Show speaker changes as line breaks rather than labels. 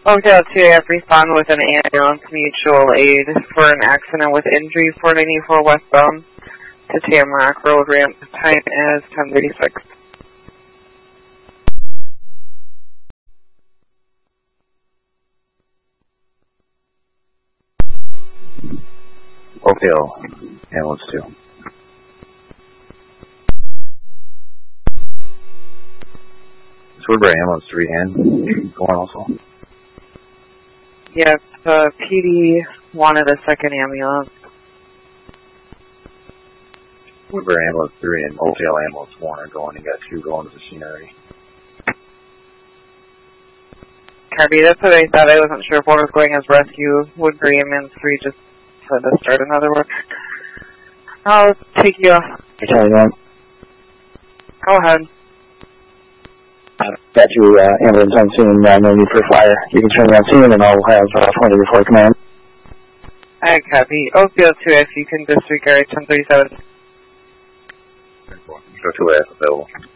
Oakdale 2AF respond with an ambulance mutual aid for an accident with injury 494 westbound to Tamarack Road ramp. Time is 10:36.
Oakdale, ambulance 2. Is Woodbury ambulance 3 in? Going also?
Yes, PD wanted a second ambulance.
Woodbury ambulance 3 and Oakdale ambulance 1 are going. You got 2 going to the scene already.
Copy, that's what I thought. I wasn't sure if one was going as rescue. Woodbury ambulance 3 just said to start another one. I'll take you off. Go ahead.
Got you, ambulance on scene, no need for fire. You can turn me on scene and I'll have 20 before command.
I copy. Oakdale 2, if you can disregard 1037.
Go 2AF available.